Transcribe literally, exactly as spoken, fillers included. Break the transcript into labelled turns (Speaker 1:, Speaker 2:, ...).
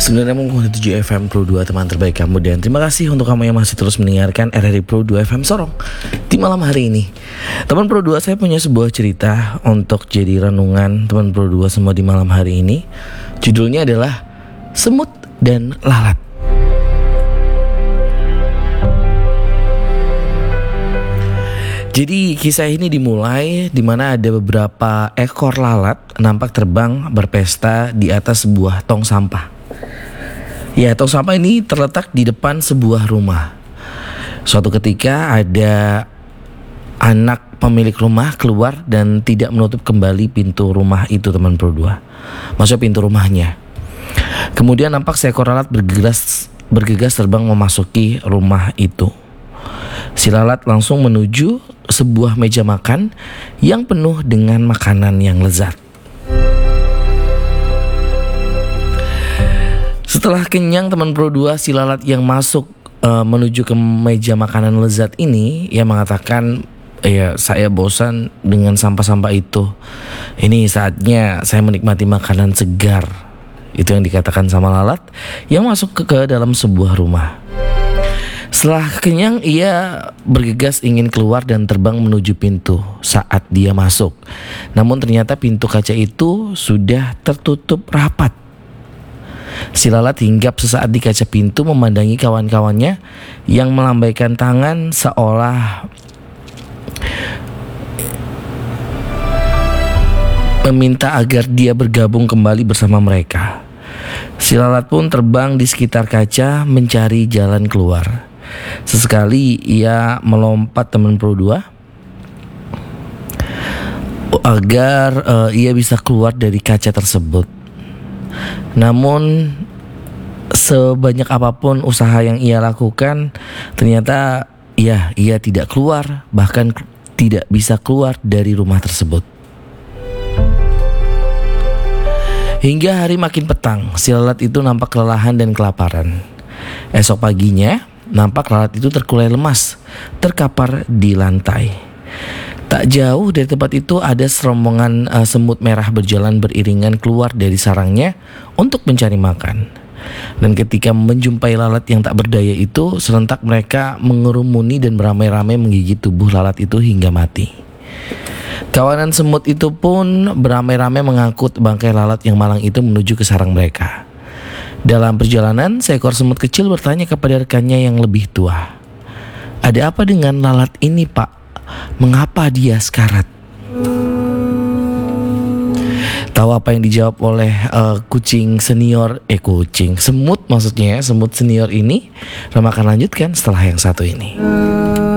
Speaker 1: sembilan enam koma tujuh F M Pro dua, teman terbaik kamu. Dan terima kasih untuk kamu yang masih terus mendengarkan R R I Pro dua F M Sorong di malam hari ini. Teman Pro dua, saya punya sebuah cerita untuk jadi renungan teman Pro dua semua di malam hari ini. Judulnya adalah Semut dan Lalat. Jadi kisah ini dimulai di mana ada beberapa ekor lalat nampak terbang berpesta di atas sebuah tong sampah. Ya, tong sampah ini terletak di depan sebuah rumah. Suatu ketika ada anak pemilik rumah keluar dan tidak menutup kembali pintu rumah itu, teman Pro dua. Maksudnya pintu rumahnya. Kemudian nampak seekor lalat bergegas bergegas terbang memasuki rumah itu. Si lalat langsung menuju sebuah meja makan yang penuh dengan makanan yang lezat. Setelah kenyang, teman Pro dua, si lalat yang masuk uh, menuju ke meja makanan lezat ini, ia mengatakan, ya, saya bosan dengan sampah-sampah itu. Ini saatnya saya menikmati makanan segar. Itu yang dikatakan sama lalat yang masuk ke, ke dalam sebuah rumah. Setelah kenyang, ia bergegas ingin keluar dan terbang menuju pintu saat dia masuk. Namun ternyata pintu kaca itu sudah tertutup rapat. Si lalat hinggap sesaat di kaca pintu memandangi kawan-kawannya yang melambaikan tangan seolah meminta agar dia bergabung kembali bersama mereka. Si lalat pun terbang di sekitar kaca mencari jalan keluar. Sesekali ia melompat, teman Pro dua, agar uh, ia bisa keluar dari kaca tersebut. Namun sebanyak apapun usaha yang ia lakukan, ternyata ya ia tidak keluar, bahkan tidak bisa keluar dari rumah tersebut. Hingga hari makin petang, si lalat itu nampak kelelahan dan kelaparan. Esok paginya, nampak lalat itu terkulai lemas, terkapar di lantai. Tak jauh dari tempat itu ada serombongan uh, semut merah berjalan beriringan keluar dari sarangnya untuk mencari makan. Dan ketika menjumpai lalat yang tak berdaya itu, serentak mereka mengerumuni dan beramai-ramai menggigit tubuh lalat itu hingga mati. Kawanan semut itu pun beramai-ramai mengangkut bangkai lalat yang malang itu menuju ke sarang mereka. Dalam perjalanan, seekor semut kecil bertanya kepada rekannya yang lebih tua, "Ada apa dengan lalat ini, Pak? Mengapa dia sekarat?" Tahu apa yang dijawab oleh uh, kucing senior, eh kucing, semut maksudnya, semut senior ini? Rama akan lanjutkan setelah yang satu ini.